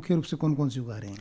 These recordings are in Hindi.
मुख्य रूप से कौन कौन सी उगा रहे हैं?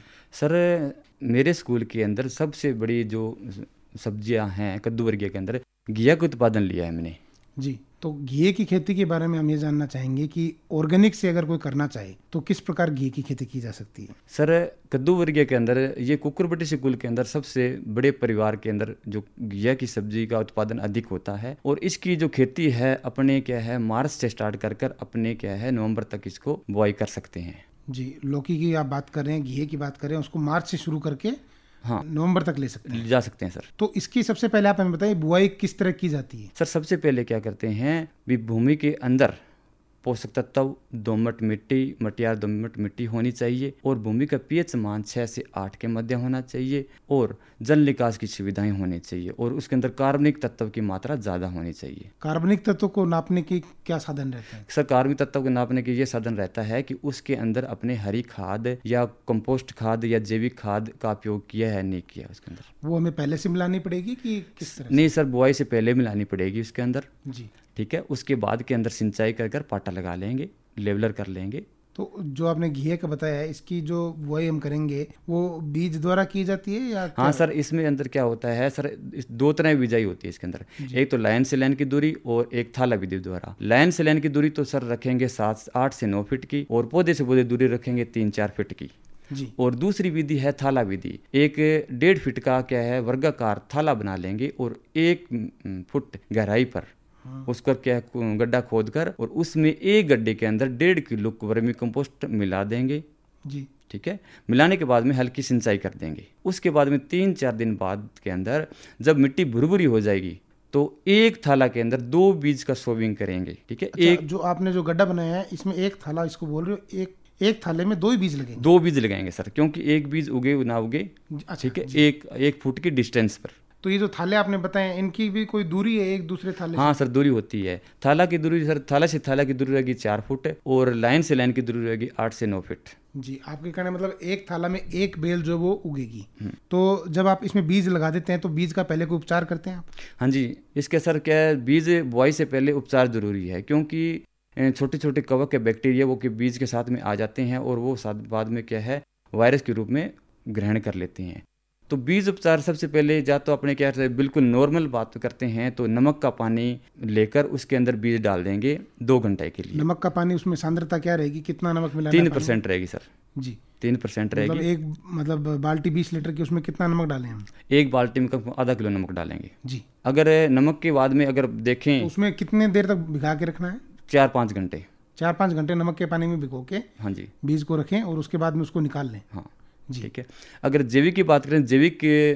सर मेरे स्कूल के अंदर सबसे बड़ी जो सब्जियां हैं कद्दू वर्गीय के अंदर घिया का उत्पादन लिया है मैंने जी, तो घी की खेती के बारे में हम ये जानना चाहेंगे कि ऑर्गेनिक से अगर कोई करना चाहे तो किस प्रकार घी की खेती की जा सकती है? सर कद्दू वर्गीय के अंदर ये कुकुरबटी स्कूल के अंदर सबसे बड़े परिवार के अंदर जो घिया की सब्जी का उत्पादन अधिक होता है और इसकी जो खेती है अपने क्या है मार्च से स्टार्ट कर कर अपने क्या है नवंबर तक इसको बुआई कर सकते हैं। जी, लौकी की आप बात कर रहे हैं, घी की बात कर रहे हैं, उसको मार्च से शुरू करके हाँ नवंबर तक ले सकते हैं। जा सकते हैं सर। तो इसकी सबसे पहले आप हमें बताइए बुआई किस तरह की जाती है? सर सबसे पहले क्या करते हैं भी भूमि के अंदर पोषक तत्व दोमट मिट्टी मटियार दोमट मिट्टी होनी चाहिए और भूमि का पीएच मान 6 से 8 के मध्य होना चाहिए और जल निकास की सुविधाएं होनी चाहिए और उसके अंदर कार्बनिक तत्व की मात्रा ज़्यादा होनी चाहिए। कार्बनिक तत्व को नापने की क्या साधन रहता है? सर कार्बनिक तत्व को नापने के ये साधन रहता है कि उसके अंदर अपने हरी खाद या कंपोस्ट खाद या जैविक खाद का उपयोग किया है नहीं किया उसके अंदर। वो हमें पहले से मिलानी पड़ेगी कि किस तरह से? नहीं सर बुआई से पहले मिलानी पड़ेगी उसके अंदर। जी, ठीक है, उसके बाद के अंदर सिंचाई कर कर पाटा लगा लेंगे लेवलर कर लेंगे। तो जो आपने घी का बताया है इसकी जो बुआई हम करेंगे वो बीज द्वारा की जाती है या क्या? हाँ सर इसमें अंदर क्या होता है सर दो तरह की बिजाई होती है इसके अंदर। एक तो लाइन से लाइन की दूरी और एक थाला विधि द्वारा। लाइन से लाइन की दूरी तो सर रखेंगे 8 से 9 फीट की और पौधे से पौधे दूरी रखेंगे 3-4 फीट की। जी, और दूसरी विधि है थाला विधि। एक 1.5 फीट का क्या है वर्गाकार थाला बना लेंगे और 1 फुट गहराई पर उसका क्या है गड्ढा खोद कर और उसमें एक गड्ढे के अंदर 1.5 किलो वर्मी कंपोस्ट मिला देंगे। जी, ठीक है, मिलाने के बाद में हल्की सिंचाई कर देंगे। उसके बाद में 3-4 दिन बाद के अंदर जब मिट्टी भुरभुरी हो जाएगी तो एक थाला के अंदर 2 बीज का सोविंग करेंगे। ठीक है, अच्छा, एक जो आपने जो गड्ढा बनाया है इसमें एक थाला इसको बोल रहे हो, एक थाले में 2 ही बीज लगेंगे? 2 बीज लगाएंगे सर क्योंकि एक बीज उगे ना उगे। अच्छा, ठीक है, जी। एक फुट की डिस्टेंस पर। तो ये जो थाले आपने बताए इनकी भी कोई दूरी है एक दूसरे थाले हाँ से? सर दूरी होती है। थाला की दूरी सर थाला से थाला की दूरी रहेगी 4 फुट और लाइन से लाइन की दूरी रहेगी 8 से 9 फीट। जी, आपके कहने मतलब एक थाला में एक बेल जो वो उगेगी। तो जब आप इसमें बीज लगा देते हैं तो बीज का पहले कोई उपचार करते हैं आप? हाँ जी, इसके सर क्या है बीज बुआई से पहले उपचार जरूरी है क्योंकि छोटे छोटे कवक के बैक्टीरिया वो के बीज के साथ में आ जाते हैं और वो साथ बाद में क्या है वायरस के रूप में ग्रहण कर लेते हैं। तो बीज उपचार सबसे पहले या तो अपने क्या बिल्कुल नॉर्मल बात करते हैं तो नमक का पानी लेकर उसके अंदर बीज डाल देंगे 2 घंटे के लिए। नमक का पानी उसमें सांद्रता क्या रहेगी, कितना नमक मिलाना है? 3% रहेगी सर। जी, 3% मतलब रहेगी। एक मतलब बाल्टी 20 लीटर की उसमें कितना नमक डालें हम? एक बाल्टी में कम आधा किलो नमक डालेंगे। जी, अगर नमक के बाद में अगर देखें तो उसमें कितने देर तक भिगा के रखना है? 4-5 घंटे। 4-5 घंटे नमक के पानी में भिगो के हाँ जी, बीज को रखें और उसके बाद में उसको निकाल लें। हाँ जी, ठीक है। अगर जैविक की बात करें जैविक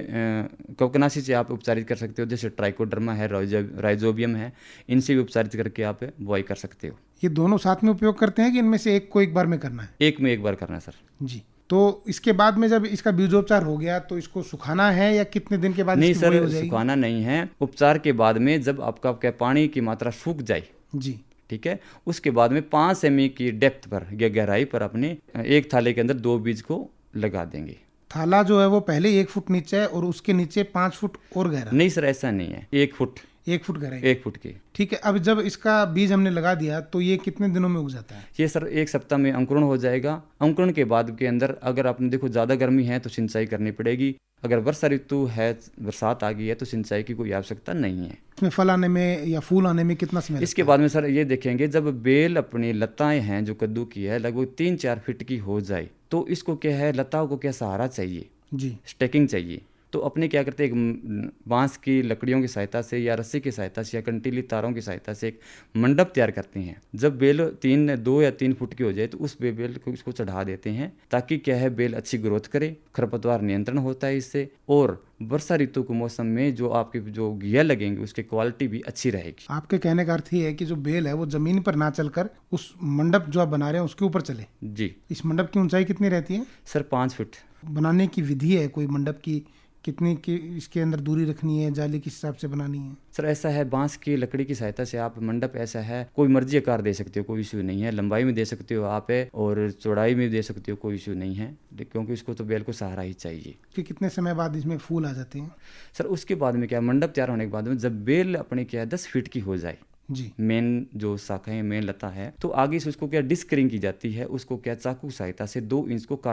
कवकनाशी से आप उपचारित कर सकते हो जैसे ट्राइकोडर्मा है राइजोबियम है, इनसे भी उपचारित करके आप बुआई कर सकते हो। ये दोनों साथ में उपयोग करते हैं कि इनमें से एक को एक बार में करना है? एक में एक बार करना है सर। जी, तो इसके बाद में जब इसका बीजोपचार हो गया तो इसको सुखाना है या कितने दिन के बाद नहीं इसकी बुआई हो सर जाएगी? सुखाना नहीं है। उपचार के बाद में जब आपका क्या पानी की मात्रा सूख जाए, जी, ठीक है, उसके बाद में 5 सेमी की डेप्थ पर या गहराई पर अपने एक थाले के अंदर 2 बीज को लगा देंगे। थाला जो है वो पहले 1 फुट नीचे है और उसके नीचे 5 फुट और गहरा? नहीं सर ऐसा नहीं है, 1 फुट 1 फुट गहराई? 1 फुट की। ठीक है, अब जब इसका बीज हमने लगा दिया तो ये कितने दिनों में उग जाता है? ये सर 1 सप्ताह में अंकुरण हो जाएगा। अंकुरण के बाद के अंदर अगर आपने देखो ज़्यादा गर्मी है तो सिंचाई करनी पड़ेगी। अगर वर्षा ऋतु है बरसात आ गई है तो सिंचाई की कोई आवश्यकता नहीं है। इसमें फल आने में या फूल आने में कितना समय इसके लगता बाद में सर ये देखेंगे जब बेल अपनी लताएं हैं जो कद्दू की है लगभग 3-4 फीट की हो जाए तो इसको क्या है लताओं को क्या सहारा चाहिए, है? जी, स्टेकिंग चाहिए। तो अपने क्या करते हैं एक बांस की लकड़ियों की सहायता से या रस्सी की सहायता से या कंटीली तारों की सहायता से एक मंडप तैयार करते हैं। जब बेल 2 या 3 फुट की हो जाए तो उस बेल को इसको चढ़ा देते हैं ताकि क्या है बेल अच्छी ग्रोथ करे, खरपतवार नियंत्रण होता है इससे और वर्षा ऋतु के मौसम में जो आपके जो घिया लगेंगे उसकी क्वालिटी भी अच्छी रहेगी। आपके कहने का अर्थ ये है कि जो बेल है वो जमीन पर ना चलकर उस मंडप जो आप बना रहे हैं उसके ऊपर चले। जी इस मंडप की ऊंचाई कितनी रहती है? Sir 5 feet. बनाने की विधि है कोई मंडप की, कितनी की इसके अंदर दूरी रखनी है, जाली किस हिसाब से बनानी है? सर ऐसा है बांस की लकड़ी की सहायता से आप मंडप ऐसा है कोई मर्जी आकार दे सकते हो, कोई इशू नहीं है। लंबाई में दे सकते हो आप और चौड़ाई में दे सकते हो, कोई इशू नहीं है क्योंकि इसको तो बेल को सहारा ही चाहिए। कि कितने समय बाद इसमें फूल आ जाते हैं? सर उसके बाद में क्या मंडप तैयार होने के बाद में जब बेल अपने क्या है 10 फीट की हो जाए जी, मेन जो शाखा है मेन लता है तो आगे से उसको क्या डिस्करिंग की जाती है, उसको क्या चाकू की सहायता से 2 इंच को काट